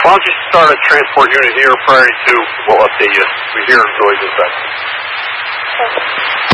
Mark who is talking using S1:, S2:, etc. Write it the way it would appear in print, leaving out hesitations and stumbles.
S1: Why don't you start a transport unit here prior to, we'll update you. We hear noise effect.